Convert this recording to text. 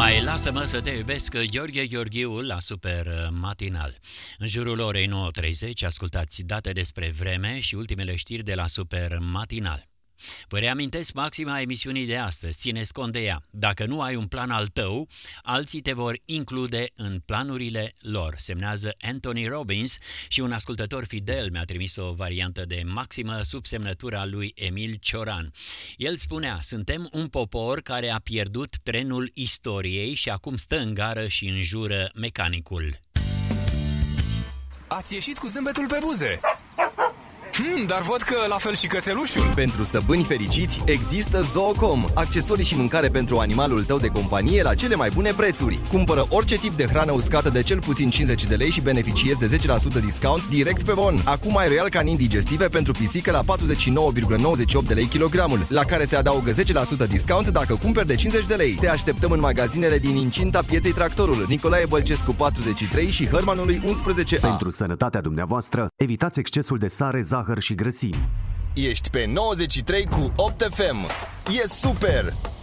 Mai lasă-mă să te iubesc, Gheorghe Gheorghiu la Super Matinal. În jurul orei 9:30 ascultați date despre vreme și ultimele știri de la Super Matinal. Vă reamintesc maxima emisiunii de astăzi, țineți cont de ea. Dacă nu ai un plan al tău, alții te vor include în planurile lor. Semnează Anthony Robbins și un ascultător fidel mi-a trimis o variantă de maximă sub semnătura lui Emil Cioran. El spunea: suntem un popor care a pierdut trenul istoriei și acum stă în gară și înjură mecanicul. Ați ieșit cu zâmbetul pe buze. Dar văd că la fel și cățelușul. Pentru stăpâni fericiți există Zoocom, accesorii și mâncare pentru animalul tău de companie la cele mai bune prețuri. Cumpără orice tip de hrană uscată de cel puțin 50 de lei și beneficiezi de 10% discount direct pe bon. Acum ai Royal Canin digestive pentru pisică la 49,98 de lei kilogramul, la care se adaugă 10% discount dacă cumperi de 50 de lei. Te așteptăm în magazinele din incinta pieței Tractorul, Nicolae Bălcescu 43 și Hărmanului 11A. Pentru sănătatea dumneavoastră, evitați excesul de sare, zahăr și grăsimi. Ești pe 93 cu 8 FM. E super!